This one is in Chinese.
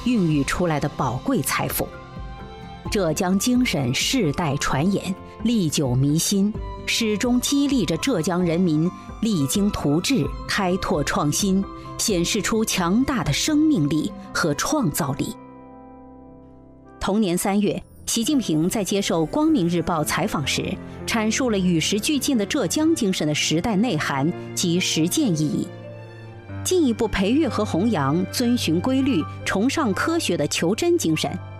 孕育出来的宝贵财富。浙江精神世代传演，历久弥新，始终激励着浙江人民励精图治、开拓创新，显示出强大的生命力和创造力。同年3月，习近平在接受《光明日报》采访时，阐述了与时俱进的浙江精神的时代内涵及实践意义，进一步培育和弘扬遵循规律、崇尚科学的求真精神，